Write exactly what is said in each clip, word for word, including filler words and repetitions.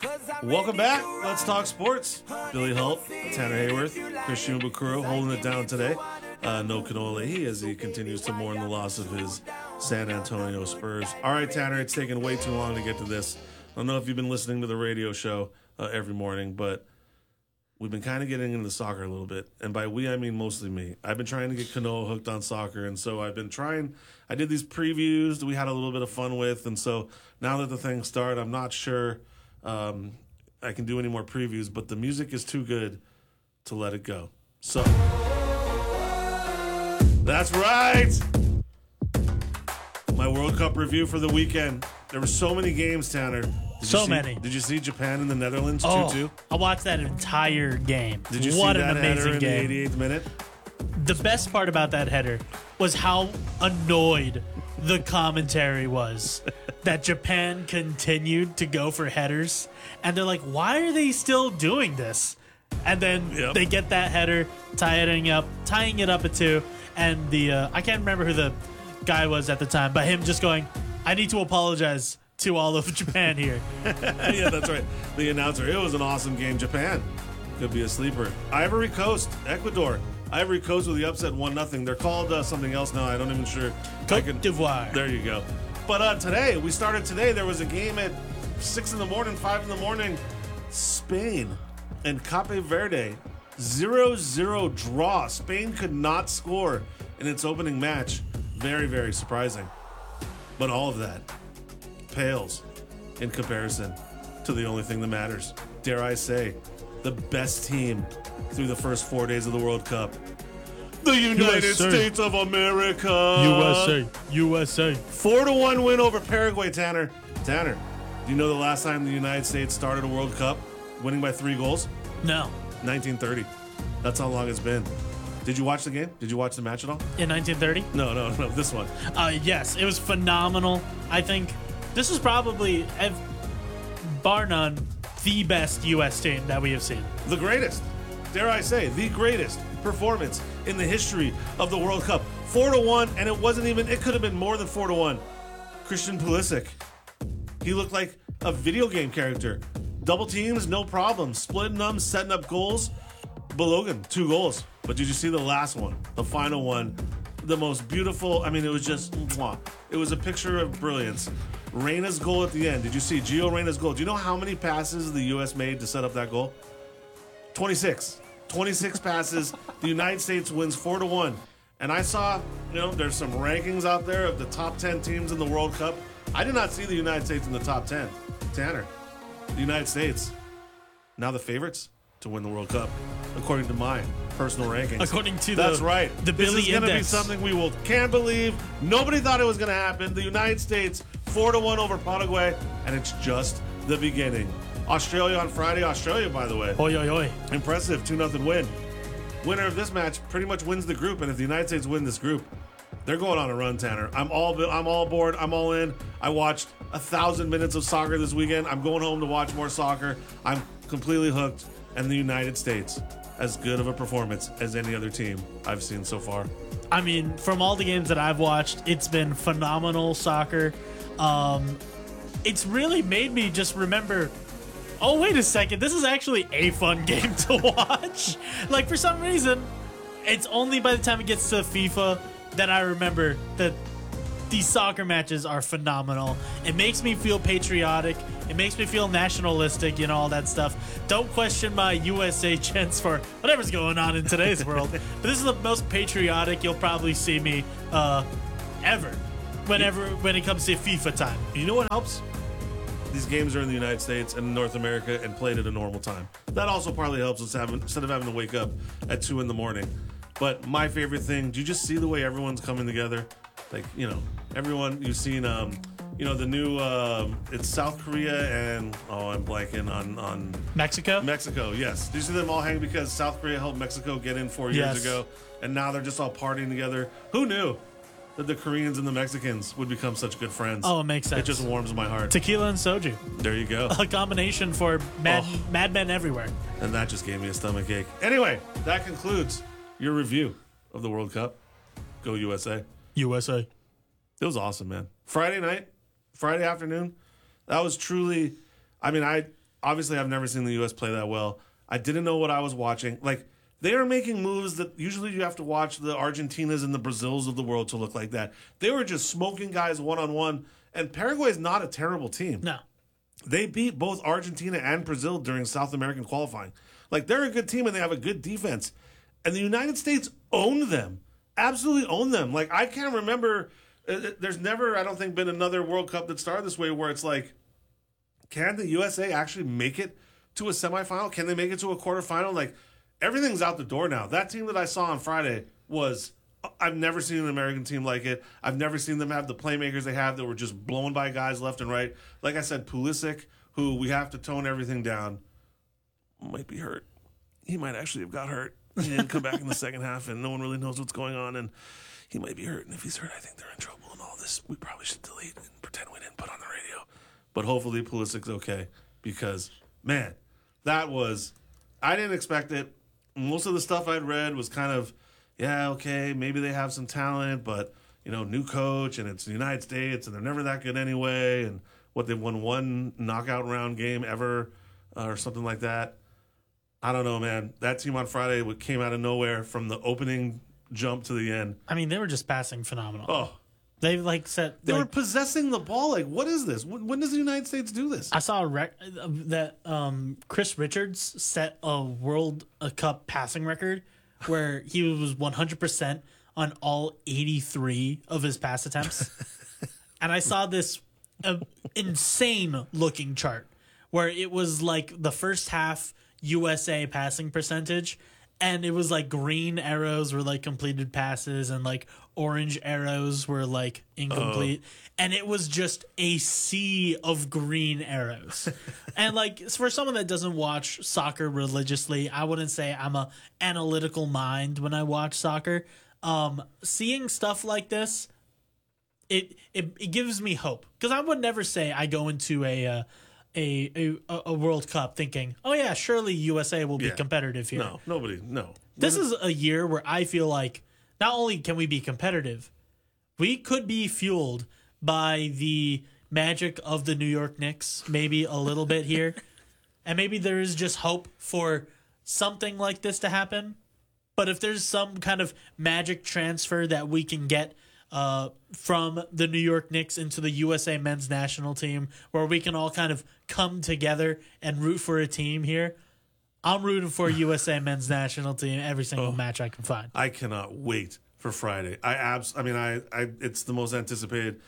Welcome back. Let's talk sports. Billy Holt, Tanner Hayworth, Christian Bukuro holding it down today. Uh, no Canole as he continues to mourn the loss of his San Antonio Spurs. All right, Tanner, it's taken way too long to get to this. I don't know if you've been listening to the radio show uh, every morning, but we've been kind of getting into soccer a little bit. And by we, I mean mostly me. I've been trying to get Canoa hooked on soccer, and so I've been trying. I did these previews that we had a little bit of fun with, and so now that the thing started, I'm not sure um, I can do any more previews, but the music is too good to let it go. So, that's right! My World Cup review for the weekend. There were so many games, Tanner. Did so see, many. Did you see Japan and the Netherlands oh, two two? I watched that entire game. Did you what see an that header amazing in game. the eighty-eighth minute? The best part about that header was how annoyed the commentary was that Japan continued to go for headers. And they're like, why are they still doing this? And then Yep. they get that header, tying up, tying it up at two. And the uh, I can't remember who the guy was at the time, but him just going, I need to apologize to all of Japan here. Yeah, that's right. The announcer. It was an awesome game. Japan could be a sleeper. Ivory Coast, Ecuador. Ivory Coast with the upset one nothing. They're called uh, something else now. I don't even sure. I Cote can- d'Ivoire. There you go. But uh, today, we started today. There was a game at six in the morning, five in the morning. Spain and Cape Verde. zero zero draw. Spain could not score in its opening match. Very, very surprising. But all of that pales in comparison to the only thing that matters. Dare I say, the best team through the first four days of the World Cup. The United U S A. States of America. U S A. U S A. Four to one win over Paraguay, Tanner. Tanner, do you know the last time the United States started a World Cup winning by three goals? No. nineteen thirty. That's how long it's been. Did you watch the game? Did you watch the match at all? In nineteen thirty? No, no, no. This one. Uh, yes, it was phenomenal. I think this is probably, ev- bar none, the best U S team that we have seen. The greatest, dare I say, the greatest performance in the history of the World Cup. Four to one, and it wasn't even, it could have been more than four to one. Christian Pulisic. He looked like a video game character. Double teams, no problem. Splitting them, setting up goals. Balogun, two goals. But did you see the last one? The final one. The most beautiful, I mean, it was just, mwah. It was a picture of brilliance. Reyna's goal at the end. Did you see Gio Reyna's goal? Do you know how many passes the U S made to set up that goal? twenty-six. twenty-six passes. The United States wins four to one. And I saw, you know, there's some rankings out there of the top ten teams in the World Cup. I did not see the United States in the top ten. Tanner, the United States, now the favorites to win the World Cup, according to my personal rankings. According to That's the, right. the this Billy is going to be Index. something we will can't believe. Nobody thought it was going to happen. The United States four to one over Paraguay, and it's just the beginning. Australia on Friday. Australia, by the way, Oi, oi, oi. impressive two nothing win. Winner of this match pretty much wins the group, and if the United States win this group, they're going on a run, Tanner. I'm all I'm all aboard. I'm all in. I watched a thousand minutes of soccer this weekend. I'm going home to watch more soccer. I'm completely hooked. And the United States, as good of a performance as any other team I've seen so far. I mean, from all the games that I've watched, it's been phenomenal soccer. Um, it's really made me just remember, oh, wait a second, this is actually a fun game to watch. Like, for some reason, it's only by the time it gets to FIFA that I remember that these soccer matches are phenomenal. It makes me feel patriotic. It makes me feel nationalistic, you know, all that stuff. Don't question my U S A chants for whatever's going on in today's world. But this is the most patriotic you'll probably see me uh, ever whenever when it comes to FIFA time. You know what helps? These games are in the United States and North America and played at a normal time. That also partly helps us having, instead of having to wake up at two in the morning. But my favorite thing, do you just see the way everyone's coming together? Like, you know, everyone, you've seen, um, you know, the new, um, it's South Korea and, oh, I'm blanking on, on Mexico? Mexico, yes. Did you see them all hang because South Korea helped Mexico get in four years Yes. ago? And now they're just all partying together. Who knew that the Koreans and the Mexicans would become such good friends? Oh, it makes sense. It just warms my heart. Tequila and soju. There you go. A combination for mad, Oh. madmen everywhere. And that just gave me a stomach ache. Anyway, that concludes your review of the World Cup. Go U S A. U S A. It was awesome, man. Friday night, Friday afternoon, that was truly, I mean, I obviously, I've never seen the U S play that well. I didn't know what I was watching. Like, they are making moves that usually you have to watch the Argentinas and the Brazils of the world to look like that. They were just smoking guys one-on-one, and Paraguay is not a terrible team. No. They beat both Argentina and Brazil during South American qualifying. Like, they're a good team, and they have a good defense. And the United States owned them. Absolutely owned them. Like, I can't remember... Uh, there's never, I don't think, been another World Cup that started this way where it's like, can the U S A actually make it to a semifinal? Can they make it to a quarterfinal? Like, everything's out the door now. That team that I saw on Friday was, I've never seen an American team like it. I've never seen them have the playmakers they have that were just blown by guys left and right. Like I said, Pulisic, who we have to tone everything down, might be hurt. He might actually have got hurt. He didn't come back in the second half, and no one really knows what's going on, and he might be hurt. And if he's hurt, I think they're in trouble and all this. We probably should delete and pretend we didn't put on the radio. But hopefully Pulisic's okay, because, man, that was, I didn't expect it. Most of the stuff I'd read was kind of, yeah, okay, maybe they have some talent, but, you know, new coach, and it's the United States, and they're never that good anyway, and what, they've won one knockout round game ever, uh, or something like that. I don't know, man. That team on Friday came out of nowhere from the opening jump to the end. I mean, they were just passing phenomenal. Oh. They like set. They like, were possessing the ball. Like, what is this? When, when does the United States do this? I saw a rec- that um, Chris Richards set a World Cup passing record where he was one hundred percent on all eighty-three of his pass attempts. And I saw this uh, insane looking chart where it was like the first half U S A passing percentage, and it was like green arrows were like completed passes and like orange arrows were like incomplete. Oh. And it was just a sea of green arrows. And like, for someone that doesn't watch soccer religiously, I wouldn't say I'm a analytical mind when I watch soccer. Um, seeing stuff like this, it, it, it gives me hope, because I would never say I go into a, uh, A, a a World Cup thinking, oh yeah, surely U S A will be Yeah. competitive here. No, nobody, no. This is a year where I feel like not only can we be competitive, we could be fueled by the magic of the New York Knicks, maybe a little bit here. And maybe there is just hope for something like this to happen. But if there's some kind of magic transfer that we can get Uh, from the New York Knicks into the U S A men's national team, where we can all kind of come together and root for a team here, I'm rooting for U S A men's national team every single oh, match I can find. I cannot wait for Friday. I abs. I mean, I, I. It's the most anticipated.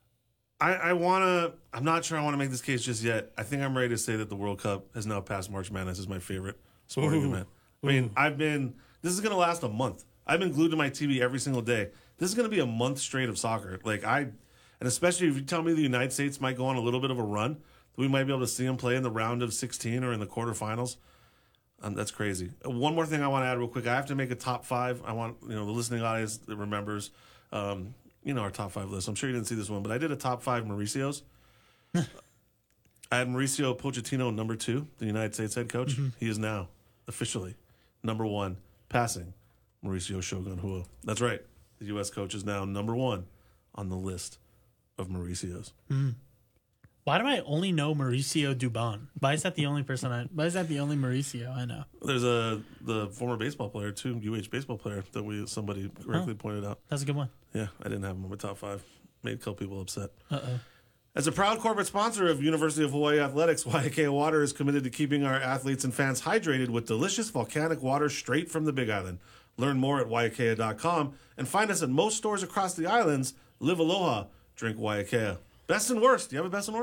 I, I want to. I'm not sure I want to make this case just yet. I think I'm ready to say that the World Cup has now passed March Madness as my favorite sporting Ooh. event. I mean, Ooh. I've been. This is going to last a month. I've been glued to my T V every single day. This is going to be a month straight of soccer. Like I, and especially if you tell me the United States might go on a little bit of a run, we might be able to see them play in the round of sixteen or in the quarterfinals. Um, that's crazy. One more thing I want to add real quick. I have to make a top five. I want, you know, the listening audience that remembers, um, you know, our top five list. I'm sure you didn't see this one, but I did a top five Mauricios. I had Mauricio Pochettino number two, the United States head coach. Mm-hmm. He is now officially number one passing Mauricio Shogun Huo. That's right. The U S coach is now number one on the list of Mauricios. Mm. Why do I only know Mauricio Dubon? Why is that the only person I? Why is that the only Mauricio I know? There's a the former baseball player too, U H baseball player that we somebody correctly oh, pointed out. That's a good one. Yeah, I didn't have him on my top five. Made a couple people upset. Uh oh. As a proud corporate sponsor of University of Hawaii Athletics, Y K A Water is committed to keeping our athletes and fans hydrated with delicious volcanic water straight from the Big Island. Learn more at Y K A dot com and find us at most stores across the islands. Live Aloha, drink Y K A. Best and worst. Do you have a best and worst?